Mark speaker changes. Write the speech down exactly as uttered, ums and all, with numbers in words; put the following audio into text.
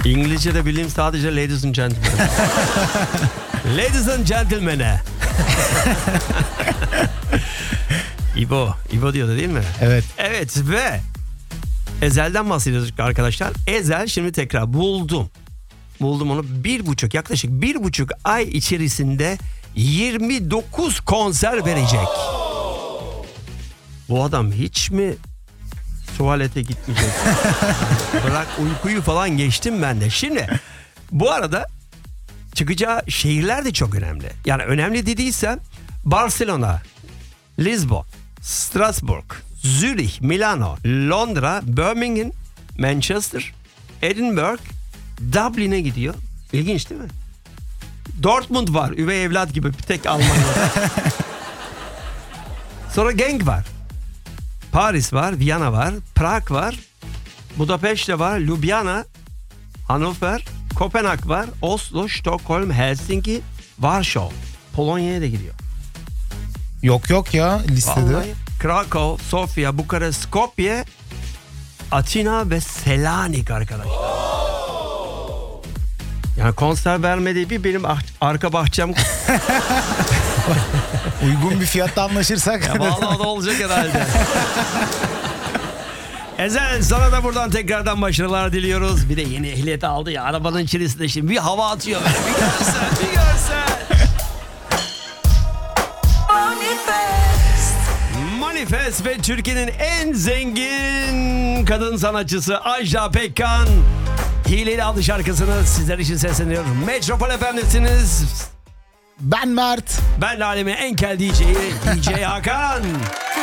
Speaker 1: İngilizce'de bildiğim sadece ladies and gentlemen. Ladies and gentlemen'e. İbo. İbo diyordu değil mi?
Speaker 2: Evet.
Speaker 1: Evet ve Ezel'den bahsediyoruz arkadaşlar. Ezel şimdi tekrar buldum. Buldum onu bir buçuk yaklaşık bir buçuk ay içerisinde yirmi dokuz konser verecek. Bu adam hiç mi tuvalete gitmeyecek? Bırak uykuyu falan geçtim ben de. Şimdi bu arada çıkacağı şehirler de çok önemli. Yani önemli dediysem Barcelona, Lisbon, Strasbourg, Zürich, Milano, Londra, Birmingham, Manchester, Edinburgh, Dublin'e gidiyor. İlginç değil mi? Dortmund var. Üvey evlat gibi bir tek Almanya'da. Sonra Genk var. Paris var, Viyana var, Prag var, Budapeşte var, Ljubljana, Hannover, Kopenhag var, Oslo, Stockholm, Helsinki, Varşova. Polonya'ya da gidiyor.
Speaker 2: Yok yok ya listede.
Speaker 1: Vallahi Krakow, Sofya, Bukarest, Skopje, Atina ve Selanik arkadaşlar. Yani konser vermediği bir benim ah- arka bahçem.
Speaker 2: Uygun bir fiyatta anlaşırsak.
Speaker 1: Ya vallahi da olacak herhalde. Ezel sana da buradan tekrardan başarılar diliyoruz. Bir de yeni ehliyet aldı ya arabanın içerisinde şimdi bir hava atıyor böyle. Bir görsen bir görsen. Manifest ve Türkiye'nin en zengin kadın sanatçısı Ajda Pekkan Hileli adlı şarkısını sizler için sesleniyor. Metropol F M'desiniz.
Speaker 2: Ben Mert.
Speaker 1: Ben de alemin en kel D J'yi D J Hakan.